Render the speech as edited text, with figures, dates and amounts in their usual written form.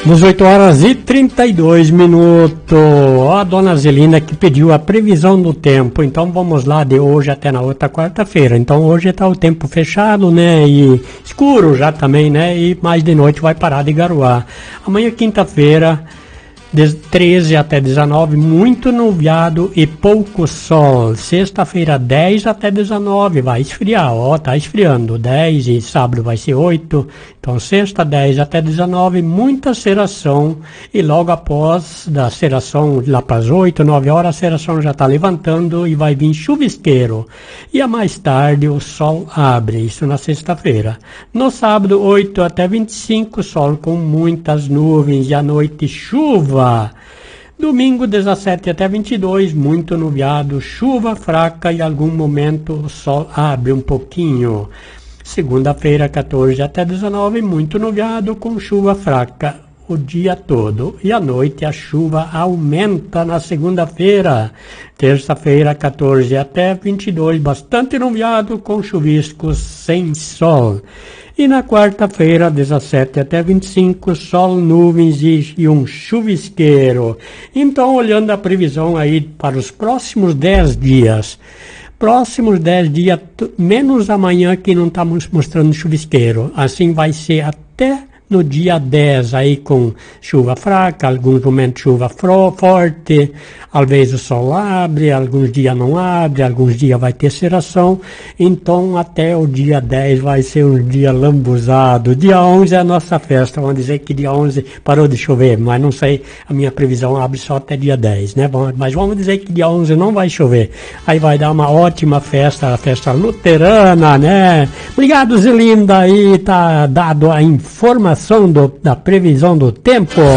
18 horas e 32 minutos. Ó, a dona Zelina que pediu a previsão do tempo. Então vamos lá, de hoje até na outra quarta-feira. Então hoje está o tempo fechado, né? E escuro já também, né? E mais de noite vai parar de garoar. Amanhã, quinta-feira, de 13 até 19, muito nublado e pouco sol. Sexta-feira, 10 até 19, vai esfriar, ó, tá esfriando. 10 e sábado vai ser 8. Então, sexta, 10 até 19, muita seração. E logo após da seração, lá para as 8, 9 horas, a seração já está levantando e vai vir chuvisqueiro. E a mais tarde o sol abre, isso na sexta-feira. No sábado, 8 até 25, sol com muitas nuvens e à noite chuva. Domingo 17 até 22, muito nublado, chuva fraca e em algum momento o sol abre um pouquinho. Segunda-feira 14 até 19, muito nublado com chuva fraca o dia todo. E à noite a chuva aumenta na segunda-feira. Terça-feira 14 até 22, bastante nublado com chuviscos sem sol. E na quarta-feira, 17 até 25, sol, nuvens e um chuvisqueiro. Então, olhando a previsão aí para os próximos 10 dias. Próximos 10 dias, menos amanhã que não estamos mostrando chuvisqueiro. Assim vai ser até no dia 10, aí com chuva fraca, alguns momentos chuva forte, às vezes o sol abre, alguns dias não abre, alguns dias vai ter seração, então até o dia 10 vai ser um dia lambuzado. Dia 11 é a nossa festa, vamos dizer que dia 11 parou de chover, mas não sei, a minha previsão abre só até dia 10, né? Mas vamos dizer que dia 11 não vai chover, aí vai dar uma ótima festa, a festa luterana, né? Obrigado, Zelinda, aí tá dado a informação da previsão do tempo.